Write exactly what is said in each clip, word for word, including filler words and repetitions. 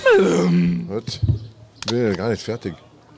Gut. Ich bin ja gar nicht fertig.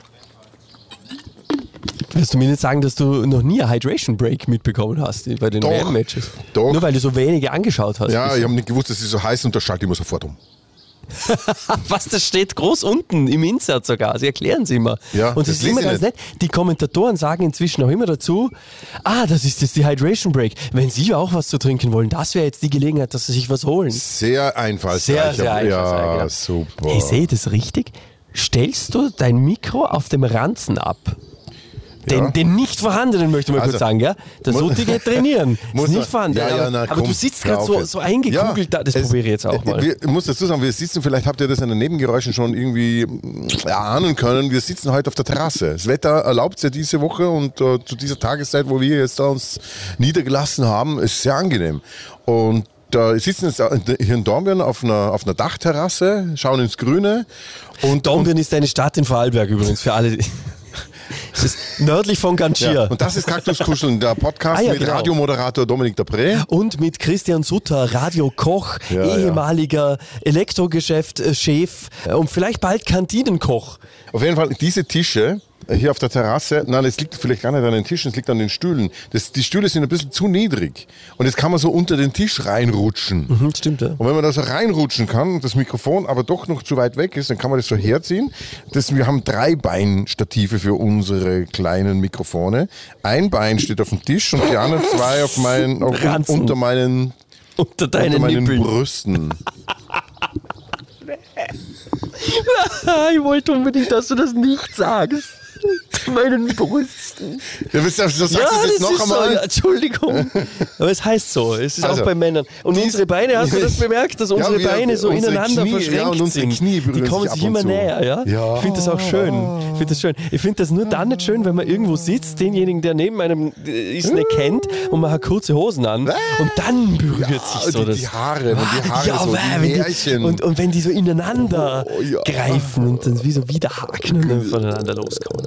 Willst du mir nicht sagen, dass du noch nie einen Hydration Break mitbekommen hast bei den W M-Matches? Doch. Nur weil du so wenige angeschaut hast. Ja, ich habe nicht gewusst, dass sie so heiß und da schalte ich immer sofort um. Was, das steht groß unten im Insert sogar. Sie erklären es immer. Ja, und das, das ist immer lese ganz ich nett. Die Kommentatoren sagen inzwischen auch immer dazu, ah, das ist jetzt die Hydration Break. Wenn Sie auch was zu trinken wollen, das wäre jetzt die Gelegenheit, dass Sie sich was holen. Sehr einfallsreich. Sehr, sehr einfallsreich. Ja, Ja. super. Hey, sehe ich das richtig? Stellst du dein Mikro auf dem Ranzen ab? Den, Ja. den nicht vorhandenen, möchte ich mal Also, kurz sagen, ja? Der muss- Sutti geht trainieren. Muss ist nicht man- vorhanden. Ja, ja, aber na, aber komm, du sitzt hör gerade auf so, jetzt. so eingekugelt da. Das es- probiere ich jetzt auch mal. Wir, ich muss dazu sagen, wir sitzen, vielleicht habt ihr das an den Nebengeräuschen schon irgendwie erahnen können, wir sitzen heute auf der Terrasse. Das Wetter erlaubt es ja diese Woche und äh, zu dieser Tageszeit, wo wir jetzt da uns niedergelassen haben, ist sehr angenehm. Und da sitzen jetzt hier in Dornbirn auf einer, auf einer Dachterrasse, schauen ins Grüne. Und, Dornbirn ist eine Stadt in Vorarlberg übrigens, für alle. Die das ist nördlich von Ganchier. ja, und das ist Kaktuskuscheln, der Podcast Ah, ja, mit genau. Radiomoderator Dominik Dapré. Und mit Christian Sutter, Radio-Koch, Ja, ehemaliger Elektrogeschäft-Chef und vielleicht bald Kantinenkoch. Auf jeden Fall, diese Tische hier auf der Terrasse, nein, es liegt vielleicht gar nicht an den Tischen, es liegt an den Stühlen. Das, die Stühle sind ein bisschen zu niedrig. Und jetzt kann man so unter den Tisch reinrutschen. Mhm, stimmt, ja. Und wenn man da so reinrutschen kann und das Mikrofon aber doch noch zu weit weg ist, dann kann man das so herziehen. Das, wir haben drei Beinstative für unsere kleinen Mikrofone. Ein Bein steht auf dem Tisch und die anderen zwei auf meinen, auf, Ranzen. unter meinen, Unter deinen unter meinen Nippeln. Brüsten. Ich wollte unbedingt, dass du das nicht sagst. Meinen Brüsten. Ja, wisst ihr, so sagst du Ja, es jetzt das noch ist so. einmal. Ja, Entschuldigung. Aber es heißt so. Es ist Also, auch bei Männern. Und dies- unsere Beine, hast du das bemerkt, dass unsere wir- Beine so unsere ineinander Knie, verschränkt ja, und unsere sind? Knie berühren Die kommen sich sich ab und immer zu. näher, ja? Ja. Ich finde das auch schön. Ich finde das schön. Ich finde das nur dann nicht schön, wenn man irgendwo sitzt, denjenigen, der neben einem äh, ist, nicht kennt und man hat kurze Hosen an und dann berührt Ja, sich so die, das. die Haare und die Haare ja, so, weh, die wenn die, Härchen. und, und wenn die so ineinander Oh, ja. greifen und dann wie so widerhaken und dann voneinander loskommen.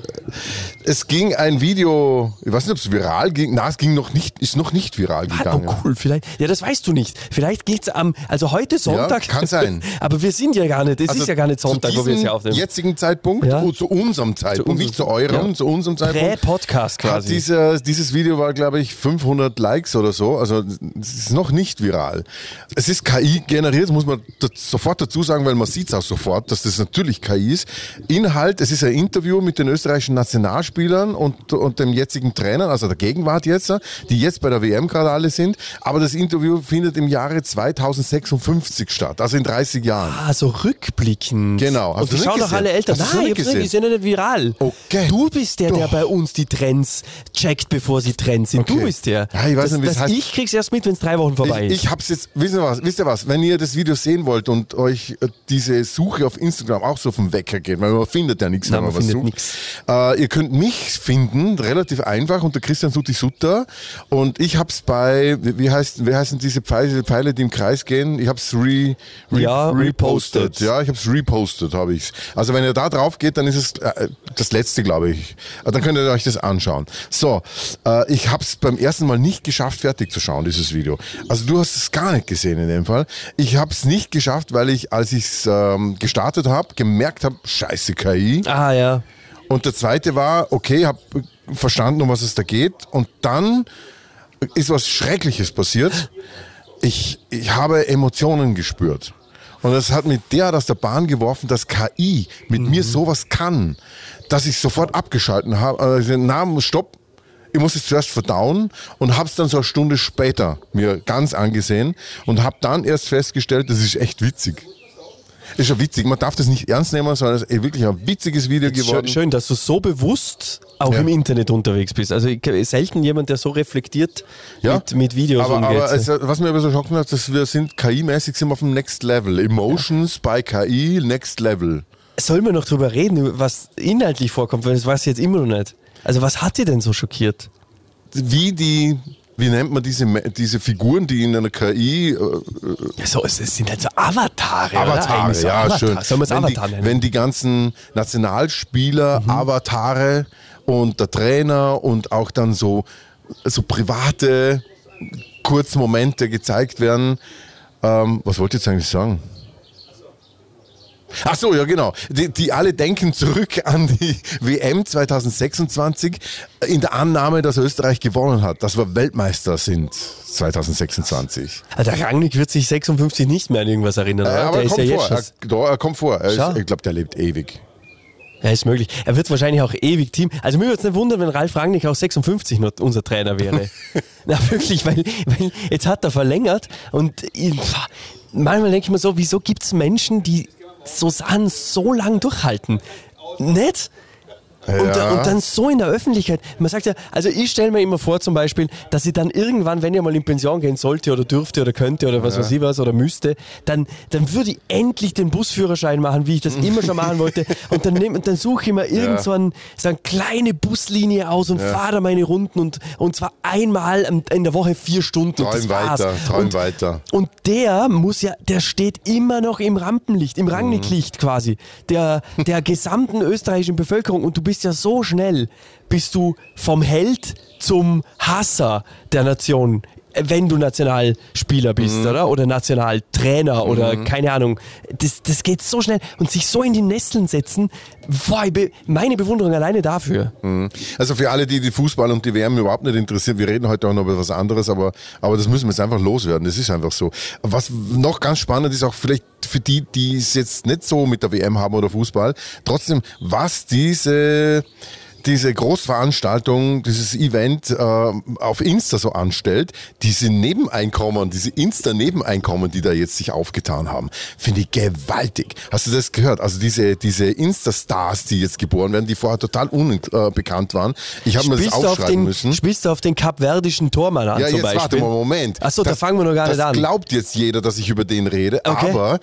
Es ging ein Video, ich weiß nicht, ob es viral ging. Nein, es ging noch nicht, ist noch nicht viral gegangen. Oh cool, vielleicht. Ja, das weißt du nicht. Vielleicht geht's am, also heute Sonntag. kann sein. Aber wir sind ja gar nicht, es Also ist ja gar nicht Sonntag, zu wo wir es diesem ja aufnehmen. jetzigen Zeitpunkt, Ja. und zu unserem Zeitpunkt, unserem- nicht zu eurem, ja. zu unserem Zeitpunkt. Prä-Podcast Hat quasi. dieser, dieses Video war, glaube ich, fünfhundert Likes oder so. Also es ist noch nicht viral. Es ist K I generiert, muss man da sofort dazu sagen, weil man sieht es auch sofort, dass das natürlich K I ist. Inhalt, es ist ein Interview mit den österreichischen Nationalspielern und, und dem jetzigen Trainer, also der Gegenwart jetzt, die jetzt bei der W M gerade alle sind. Aber das Interview findet im Jahre zweitausendsechsundfünfzig statt, also in dreißig Jahren. Ah, so rückblickend. Genau. Hast Und du die nicht schauen doch gesehen? alle älter. Hast du Nein, so ich nicht hab's nicht, gesehen? die sind ja nicht viral. Okay. Du bist der, der Doch. bei uns die Trends checkt, bevor sie Trends sind. Du Okay. bist der. Ja, ich weiß das, nicht, wie es das heißt. Ich krieg's erst mit, wenn es drei Wochen vorbei Ich, ist. ich hab's jetzt, wisst ihr was, wisst ihr was, wenn ihr das Video sehen wollt und euch äh, diese Suche auf Instagram auch so vom Wecker geht, weil man findet ja nichts, Nein, wenn man, man was findet sucht. nix. Äh, ihr könnt mich finden, relativ einfach, unter Christian Sutti Sutter und ich hab's bei, wie heißt, wie heißen diese Pfeile, Pfeile, die im Kreis gehen? Ich hab's re, re, Ja, repostet. repostet. Ja, ich hab's repostet, habe ich's. Also wenn ihr da drauf geht, dann ist es äh, das letzte, glaube ich. Äh, Dann könnt ihr euch das anschauen. So, äh, ich hab's beim ersten Mal nicht geschafft, fertig zu schauen, dieses Video. Also du hast es gar nicht gesehen in dem Fall. Ich hab's nicht geschafft, weil ich, als ich's ähm, gestartet habe, gemerkt habe, scheiße K I. Ah, ja. Und der zweite war, okay, habe verstanden, um was es da geht. Und dann ist was Schreckliches passiert. Ich, ich habe Emotionen gespürt. Und das hat mich derart aus der Bahn geworfen, dass K I mit Mhm. mir sowas kann, dass ich sofort abgeschalten habe. Also, na, stopp. Ich muss es zuerst verdauen und habe es dann so eine Stunde später mir ganz angesehen und habe dann erst festgestellt, das ist echt witzig. Ist ja witzig, man darf das nicht ernst nehmen, sondern es ist wirklich ein witziges Video geworden. Schön, schön, dass du so bewusst auch Ja. im Internet unterwegs bist. Also ich, selten jemand, der so reflektiert Ja, mit, mit Videos aber, umgeht. aber also, was mir aber so schocken hat, dass wir sind K I-mäßig sind wir auf dem Next Level. Emotions bei K I, Next Level. Sollen wir noch drüber reden, was inhaltlich vorkommt, weil das weiß ich jetzt immer noch nicht. Also was hat dich denn so schockiert? Wie die, wie nennt man diese, diese Figuren, die in einer K I... Äh, Ja, so, es, es sind halt so Avatare. Avatare, oder? So ja, Avatar. schön. Sollen wir es wenn, Avatar die, nennen? wenn die ganzen Nationalspieler, Mhm. Avatare und der Trainer und auch dann so, so private Kurzmomente gezeigt werden. Ähm, was wollte ich jetzt eigentlich sagen? Ach so, ja genau. Die, die alle denken zurück an die W M zwanzig sechsundzwanzig in der Annahme, dass Österreich gewonnen hat, dass wir Weltmeister sind zwanzig sechsundzwanzig. Der Rangnick wird sich sechsundfünfzig nicht mehr an irgendwas erinnern. Äh, oder? aber Der er kommt, ist ja vor. jetzt Er, da, er kommt vor. Er Schau. ist, ich glaube, der lebt ewig. Ja, ist möglich. Er wird wahrscheinlich auch ewig Team. Also mir würde es nicht wundern, wenn Ralf Rangnick auch sechsundfünfzig noch unser Trainer wäre. Na wirklich, weil, weil jetzt hat er verlängert und ich, manchmal denke ich mir so, wieso gibt es Menschen, die so Sachen so lang durchhalten? Nicht? Und, Ja. und dann so in der Öffentlichkeit. Man sagt ja, also ich stelle mir immer vor zum Beispiel, dass ich dann irgendwann, wenn ich mal in Pension gehen sollte oder dürfte oder könnte oder was Ja. weiß ich was oder müsste, dann, dann würde ich endlich den Busführerschein machen, wie ich das immer schon machen wollte. Und dann, nehm, und dann suche ich mir irgend so, ein, so eine kleine Buslinie aus und fahre da meine Runden und, und zwar einmal in der Woche vier Stunden. und das Träum war's. weiter, träum und, weiter. Und der muss ja, der steht immer noch im Rampenlicht, im Rangnicklicht quasi, der, der gesamten österreichischen Bevölkerung. Und du bist ja so schnell, bist du vom Held zum Hasser der Nation, wenn du Nationalspieler bist, Mhm. oder? Oder Nationaltrainer oder keine Ahnung. Das, das geht so schnell. Und sich so in die Nesseln setzen, boah, ich be- meine Bewunderung alleine dafür. Also für alle, die die Fußball und die W M überhaupt nicht interessieren, wir reden heute auch noch über was anderes, aber, aber das müssen wir jetzt einfach loswerden. Das ist einfach so. Was noch ganz spannend ist, auch vielleicht für die, die es jetzt nicht so mit der W M haben oder Fußball, trotzdem, was diese... diese Großveranstaltung, dieses Event äh, auf Insta so anstellt, diese Nebeneinkommen, diese Insta-Nebeneinkommen, die da jetzt sich aufgetan haben, finde ich gewaltig. Hast du das gehört? Also diese, diese Insta-Stars, die jetzt geboren werden, die vorher total unbekannt waren. Ich habe mir das Spielst du auf aufschreiben den, müssen. Spielst du auf den kapverdischen Tormann an Ja, zum jetzt Beispiel? warte mal, Moment. Achso, da Das- fangen wir noch gar nicht Das an. glaubt jetzt jeder, dass ich über den rede, Okay. aber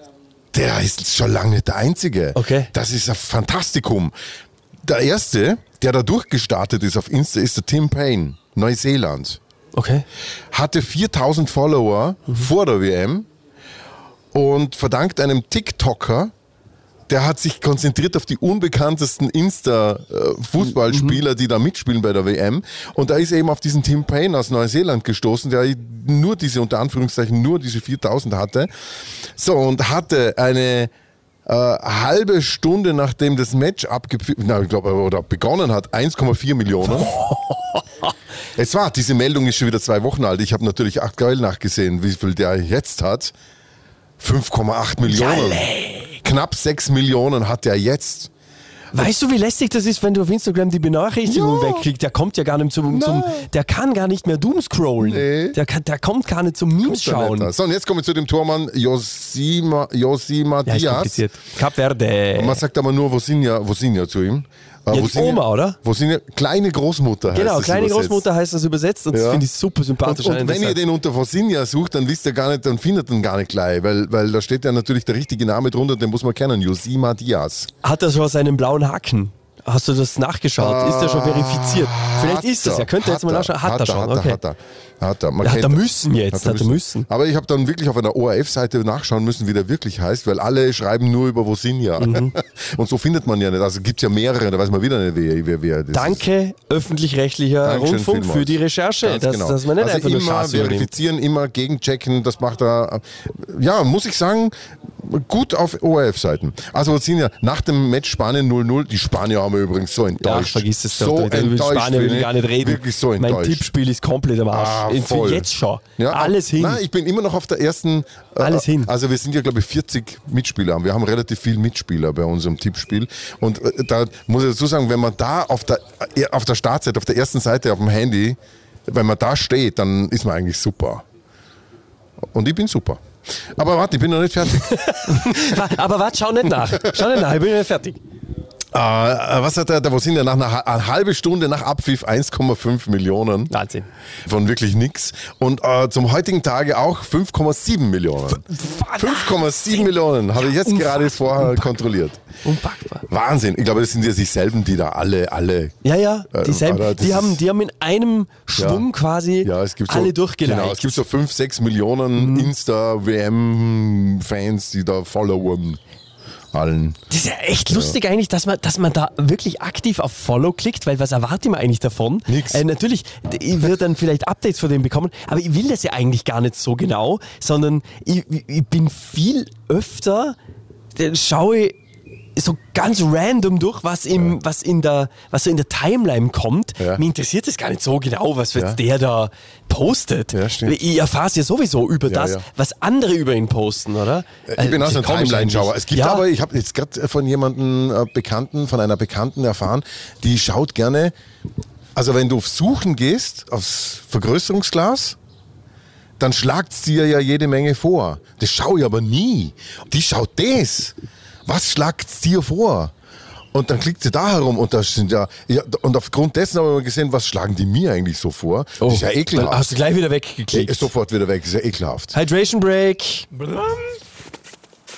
der ist schon lange nicht der Einzige. Okay. Das ist ein Fantastikum. Der erste, der da durchgestartet ist auf Insta, ist der Tim Payne, Neuseeland. Okay. Hatte viertausend Follower vor der W M und verdankt einem TikToker, der hat sich konzentriert auf die unbekanntesten Insta-Fußballspieler, die da mitspielen bei der W M. Und da ist er eben auf diesen Tim Payne aus Neuseeland gestoßen, der nur diese, unter Anführungszeichen, nur diese viertausend hatte. So, und hatte eine äh, halbe Stunde, nachdem das Match abgepfiffen, na, ich glaube, oder begonnen hat, eins Komma vier Millionen. Es war, diese Meldung ist schon wieder zwei Wochen alt. Ich habe natürlich aktuell nachgesehen, wie viel der jetzt hat. fünf Komma acht Millionen. Knapp sechs Millionen hat er jetzt. Weißt du, wie lästig das ist, wenn du auf Instagram die Benachrichtigung Ja. wegklickst? Der kommt ja gar nicht zum, zum der kann gar nicht mehr doomscrollen. Nee. Der, kann, der kommt gar nicht zum Memes schauen. So, und jetzt kommen wir zu dem Tormann Josima, Josima Ja, ist Diaz. kompliziert. Kap Verde. Und man sagt aber nur Vosinja, Vosinja zu ihm. Äh, Ja, die Vosinja- Oma, oder? Vosinja, kleine Großmutter heißt Genau, es kleine übersetzt. Großmutter heißt das übersetzt und das Ja. finde ich super sympathisch. Und, und wenn ihr interessant. den unter Vosinja sucht, dann wisst ihr gar nicht, dann findet ihr ihn gar nicht gleich, weil, weil da steht ja natürlich der richtige Name drunter, den muss man kennen, Josima Diaz. Hat er schon seinen blauen Haken? Hast du das nachgeschaut? Ist der schon verifiziert? Vielleicht ist das ja. Könnt ihr jetzt mal nachschauen? Hat, er schon, Hat okay. er, hat er. Hat er. Man Ja, hat kennt- er müssen jetzt, hat er müssen. Aber ich habe dann wirklich auf einer O R F-Seite nachschauen müssen, wie der wirklich heißt, weil alle schreiben nur über Vosinja. Mhm. Und so findet man ja nicht. Also gibt es ja mehrere, da weiß man wieder nicht, wer, wer, wer das ist. Danke, öffentlich-rechtlicher Dankeschön Rundfunk, vielmals. für die Recherche, Ganz dass, genau. dass man nicht also einfach nur immer Schaß übernimmt. verifizieren, immer gegenchecken, das macht er, ja, muss ich sagen, gut auf O R F-Seiten. Also Vosinja, nach dem Match Spanien null null, die Spanier haben wir übrigens so enttäuscht. Ach, vergiss es so doch. Über enttäuscht, Spanien will finde ich gar nicht reden. Wirklich so mein enttäuscht. Tippspiel ist komplett am Arsch. Ah, Für voll. jetzt schon. Ja, Alles hin. Nein, ich bin immer noch auf der ersten. äh, Alles hin. Also wir sind ja, glaube ich, vierzig Mitspieler. Wir haben relativ viele Mitspieler bei unserem Tippspiel. Und äh, da muss ich dazu sagen, wenn man da auf der, äh, auf der Startseite, auf der ersten Seite auf dem Handy, wenn man da steht, dann ist man eigentlich super. Und ich bin super. Aber warte, ich bin noch nicht fertig. Aber warte, schau nicht nach. Schau nicht nach, ich bin nicht fertig. äh, was hat der, da, wo sind wir nach einer, einer halben Stunde nach Abpfiff eins Komma fünf Millionen. Wahnsinn. Von wirklich nix. Und äh, zum heutigen Tage auch fünf Komma sieben Millionen. fünf Komma sieben Millionen habe ich jetzt Unfassbar. gerade vorher kontrolliert. Unpackbar. Wahnsinn. Ich glaube, das sind ja sich selben, die da alle, alle. Ja, ja, Äh, dieselben, aber das die, ist- haben, die haben in einem Schwung quasi Ja, es gibt so, alle durchgeleitet. Genau, es gibt so fünf, sechs Millionen Insta-W M-Fans, die da followen. Allen. Das ist ja echt lustig eigentlich, dass man, dass man da wirklich aktiv auf Follow klickt, weil was erwartet man eigentlich davon? Nix. Äh, natürlich, ich würde dann vielleicht Updates von dem bekommen, aber ich will das ja eigentlich gar nicht so genau, sondern ich, ich bin viel öfter dann schaue ich so ganz random durch, was, im, ja. was, in, der, was so in der Timeline kommt. Ja. Mir interessiert es gar nicht so genau, was ja. der da postet. Ja, ich erfahre es ja sowieso über ja, das, ja. was andere über ihn posten, oder? Ich also, bin auch so ein Timeline-Schauer. Es gibt ja. aber, ich habe jetzt gerade von jemandem äh, Bekannten, von einer Bekannten erfahren, die schaut gerne, also wenn du auf Suchen gehst, aufs Vergrößerungsglas, dann schlagt es dir ja jede Menge vor. Das schaue ich aber nie. Die schaut das. Was schlagt's dir vor? Und dann klickt sie da herum und da sind ja, ja und aufgrund dessen haben wir gesehen, was schlagen die mir eigentlich so vor? Oh, das ist ja ekelhaft. Dann hast du gleich wieder weggeklickt. Ja, sofort wieder weg, das ist ja ekelhaft. Hydration Break. Blum.